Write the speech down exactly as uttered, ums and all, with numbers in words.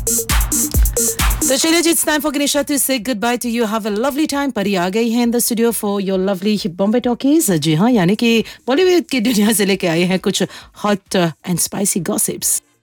तो चलिए जी, it's time for Ganesha to say goodbye to you. Have a lovely time. परी आ गई है in the studio for your lovely Bombay Talkies. जी हाँ, यानी कि बॉलीवुड की दुनिया से लेके आए हैं कुछ hot uh, and spicy gossips.